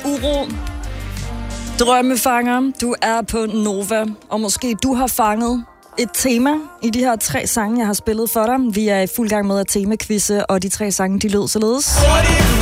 uro. Drømmefanger, du er på Nova, og måske du har fanget et tema i de her 3 sange, jeg har spillet for dig. Vi er i fuld gang med at temaqudse, og de 3 sange, de lød således.